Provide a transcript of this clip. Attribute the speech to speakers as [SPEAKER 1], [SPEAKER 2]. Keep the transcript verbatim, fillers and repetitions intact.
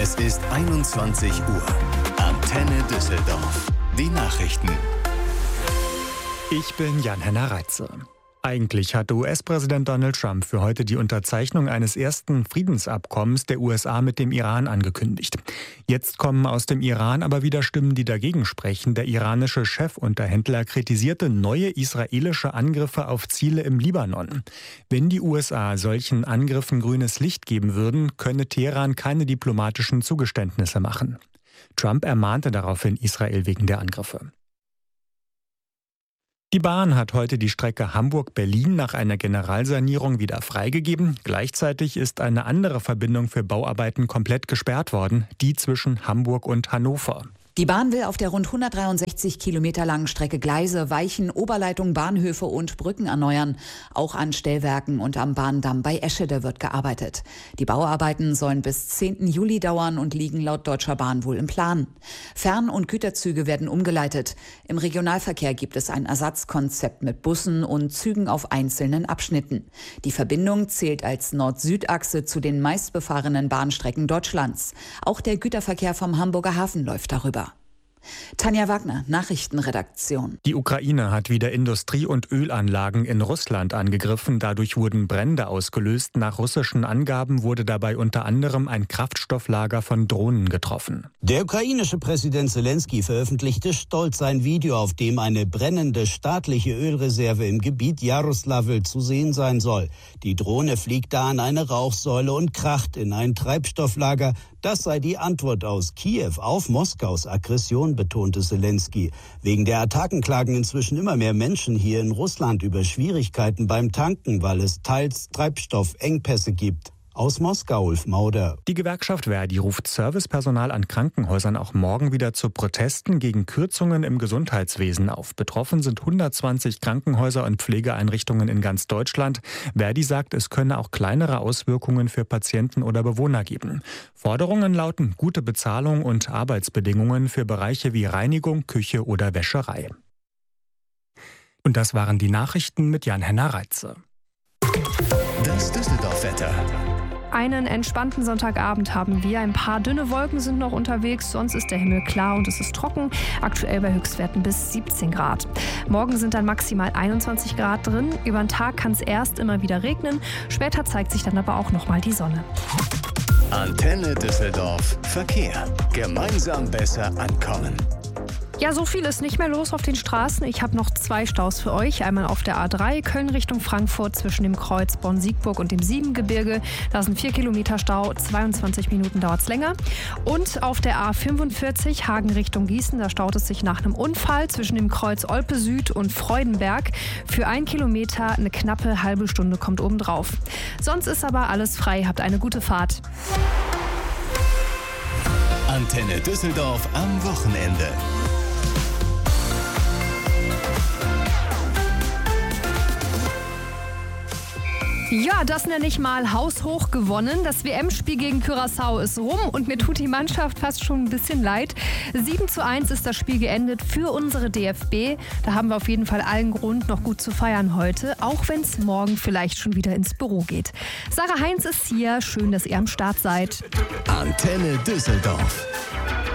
[SPEAKER 1] Es ist einundzwanzig Uhr. Antenne Düsseldorf. Die Nachrichten.
[SPEAKER 2] Ich bin Jan-Henner Reitze. Eigentlich hatte U S-Präsident Donald Trump für heute die Unterzeichnung eines ersten Friedensabkommens der U S A mit dem Iran angekündigt. Jetzt kommen aus dem Iran aber wieder Stimmen, die dagegen sprechen. Der iranische Chefunterhändler kritisierte neue israelische Angriffe auf Ziele im Libanon. Wenn die U S A solchen Angriffen grünes Licht geben würden, könne Teheran keine diplomatischen Zugeständnisse machen. Trump ermahnte daraufhin Israel wegen der Angriffe. Die Bahn hat heute die Strecke Hamburg-Berlin nach einer Generalsanierung wieder freigegeben. Gleichzeitig ist eine andere Verbindung für Bauarbeiten komplett gesperrt worden, die zwischen Hamburg und Hannover.
[SPEAKER 3] Die Bahn will auf der rund hundertdreiundsechzig Kilometer langen Strecke Gleise, Weichen, Oberleitungen, Bahnhöfe und Brücken erneuern. Auch an Stellwerken und am Bahndamm bei Eschede wird gearbeitet. Die Bauarbeiten sollen bis zehnten Juli dauern und liegen laut Deutscher Bahn wohl im Plan. Fern- und Güterzüge werden umgeleitet. Im Regionalverkehr gibt es ein Ersatzkonzept mit Bussen und Zügen auf einzelnen Abschnitten. Die Verbindung zählt als Nord-Süd-Achse zu den meistbefahrenen Bahnstrecken Deutschlands. Auch der Güterverkehr vom Hamburger Hafen läuft darüber. Tanja Wagner, Nachrichtenredaktion.
[SPEAKER 2] Die Ukraine hat wieder Industrie- und Ölanlagen in Russland angegriffen. Dadurch wurden Brände ausgelöst. Nach russischen Angaben wurde dabei unter anderem ein Kraftstofflager von Drohnen getroffen.
[SPEAKER 4] Der ukrainische Präsident Zelensky veröffentlichte stolz ein Video, auf dem eine brennende staatliche Ölreserve im Gebiet Jaroslawl zu sehen sein soll. Die Drohne fliegt da an eine Rauchsäule und kracht in ein Treibstofflager. Das sei die Antwort aus Kiew auf Moskaus Aggression, betonte Zelensky. Wegen der Attacken klagen inzwischen immer mehr Menschen hier in Russland über Schwierigkeiten beim Tanken, weil es teils Treibstoffengpässe gibt. Aus Moskau, Ulf Mauder.
[SPEAKER 2] Die Gewerkschaft Verdi ruft Servicepersonal an Krankenhäusern auch morgen wieder zu Protesten gegen Kürzungen im Gesundheitswesen auf. Betroffen sind hundertzwanzig Krankenhäuser und Pflegeeinrichtungen in ganz Deutschland. Verdi sagt, es könne auch kleinere Auswirkungen für Patienten oder Bewohner geben. Forderungen lauten gute Bezahlung und Arbeitsbedingungen für Bereiche wie Reinigung, Küche oder Wäscherei. Und das waren die Nachrichten mit Jan-Henner Reitze.
[SPEAKER 1] Das Düsseldorf-Wetter.
[SPEAKER 5] Einen entspannten Sonntagabend haben wir. Ein paar dünne Wolken sind noch unterwegs, sonst ist der Himmel klar und es ist trocken. Aktuell bei Höchstwerten bis siebzehn Grad. Morgen sind dann maximal einundzwanzig Grad drin. Über den Tag kann es erst immer wieder regnen. Später zeigt sich dann aber auch nochmal die Sonne.
[SPEAKER 1] Antenne Düsseldorf. Verkehr. Gemeinsam besser ankommen.
[SPEAKER 5] Ja, so viel ist nicht mehr los auf den Straßen. Ich habe noch zwei Staus für euch. Einmal auf der A drei Köln Richtung Frankfurt zwischen dem Kreuz Bonn-Siegburg und dem Siebengebirge. Da sind vier Kilometer Stau, zweiundzwanzig Minuten dauert es länger. Und auf der A fünfundvierzig Hagen Richtung Gießen. Da staut es sich nach einem Unfall zwischen dem Kreuz Olpe Süd und Freudenberg. Für ein Kilometer eine knappe halbe Stunde kommt obendrauf. Sonst ist aber alles frei. Habt eine gute Fahrt.
[SPEAKER 1] Antenne Düsseldorf am Wochenende.
[SPEAKER 5] Ja, das nenne ich mal haushoch gewonnen. Das W M-Spiel gegen Curaçao ist rum und mir tut die Mannschaft fast schon ein bisschen leid. sieben zu eins ist das Spiel geendet für unsere D F B. Da haben wir auf jeden Fall allen Grund, noch gut zu feiern heute, auch wenn es morgen vielleicht schon wieder ins Büro geht. Sarah Heinz ist hier. Schön, dass ihr am Start seid.
[SPEAKER 1] Antenne Düsseldorf.